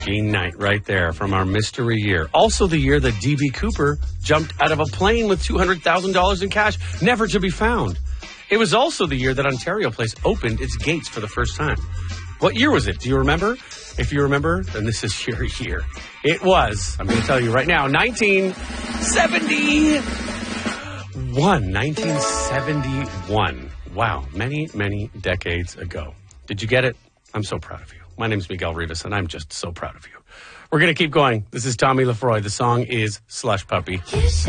Gene Knight right there from our mystery year. Also the year that D.B. Cooper jumped out of a plane with $200,000 in cash, never to be found. It was also the year that Ontario Place opened its gates for the first time. What year was it? Do you remember? If you remember, then this is your year. It was, I'm going to tell you right now, 1971. 1971. Wow, many, many decades ago. Did you get it? I'm so proud of you. My name's Miguel Rivas, and I'm just so proud of you. We're going to keep going. This is Tommy Lefroy. The song is Slush Puppy.